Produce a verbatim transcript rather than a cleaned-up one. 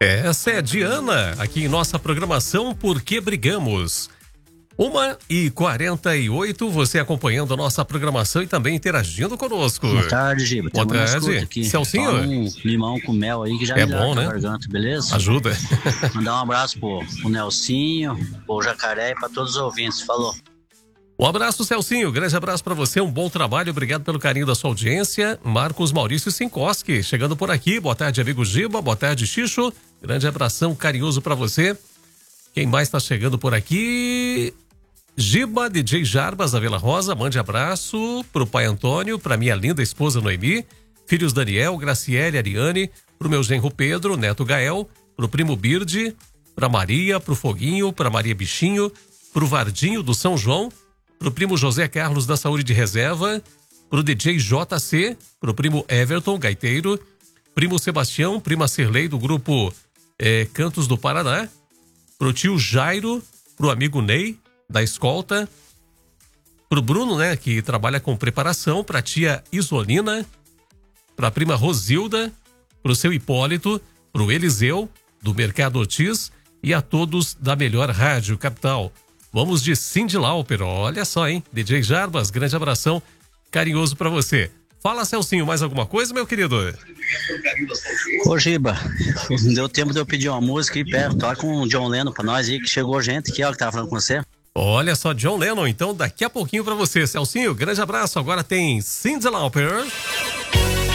Essa é a Diana, aqui em nossa programação Por Que Brigamos. uma e quarenta e oito, você acompanhando a nossa programação e também interagindo conosco. Boa tarde, Giba. Boa tarde. Aqui. Celcinho? Toma um limão com mel aí que já é melhora bom, né? a garganta, beleza? Ajuda. Mandar um abraço pro, pro Nelsinho, pro Jacaré e pra todos os ouvintes. Falou. Um abraço, Celcinho. Grande abraço para você. Um bom trabalho. Obrigado pelo carinho da sua audiência. Marcos Maurício Sinkoski, chegando por aqui. Boa tarde, amigo Giba. Boa tarde, Xixo. Grande abração carinhoso para você. Quem mais está chegando por aqui? Giba, D J Jarbas da Vila Rosa, mande abraço pro pai Antônio, pra minha linda esposa Noemi, filhos Daniel, Graciele, Ariane, pro meu genro Pedro, neto Gael, pro primo Birde, pra Maria, pro Foguinho, pra Maria Bichinho, pro Vardinho do São João, pro primo José Carlos da Saúde de Reserva, pro D J J C, pro primo Everton, gaiteiro, primo Sebastião, prima Cirlei do grupo eh, Cantos do Paraná, pro tio Jairo, pro amigo Ney, da escolta, pro Bruno, né, que trabalha com preparação, pra tia Isolina, pra prima Rosilda, pro seu Hipólito, pro Eliseu, do Mercado Ortiz e a todos da melhor rádio capital. Vamos de Cindy Lauper, olha só, hein? D J Jarbas, grande abração carinhoso pra você. Fala, Celcinho, mais alguma coisa, meu querido? Ô, Giba, não deu tempo de eu pedir uma música aí perto. Toca um John Lennon pra nós aí, que chegou gente aqui, ó, que tava falando com você. Olha só, John Lennon, então daqui a pouquinho pra você, Celcinho, grande abraço. Agora tem Cindy Lauper.